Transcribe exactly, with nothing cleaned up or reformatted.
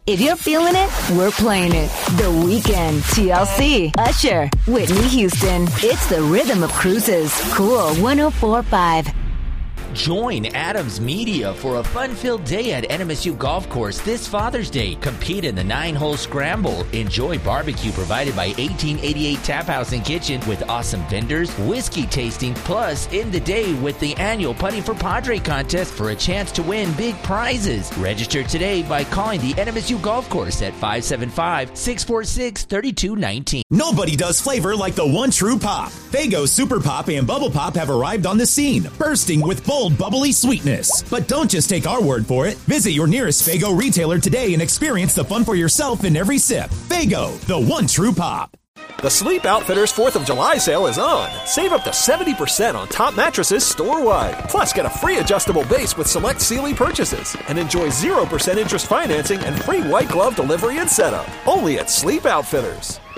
If you're feeling it, we're playing it. The Weeknd, T L C, Usher, Whitney Houston. It's the rhythm of cruises. Cool one oh four point five. Join Adams Media for a fun-filled day at N M S U Golf Course this Father's Day. Compete in the nine-hole scramble. Enjoy barbecue provided by eighteen eighty-eight Tap House and Kitchen with awesome vendors, whiskey tasting, plus end the day with the annual Putting for Padre contest for a chance to win big prizes. Register today by calling the N M S U Golf Course at five seven five, six four six, three two one nine. Nobody does flavor like the one true pop. Faygo Super Pop and Bubble Pop have arrived on the scene, bursting with bold, bubbly sweetness. But don't just take our word for it. Visit your nearest Faygo retailer today and experience the fun for yourself in every sip. Faygo, the one true pop. The Sleep Outfitters fourth of July sale is on. Save up to seventy percent on top mattresses store-wide. Plus, get a free adjustable base with select Sealy purchases. And enjoy zero percent interest financing and free white glove delivery and setup. Only at Sleep Outfitters.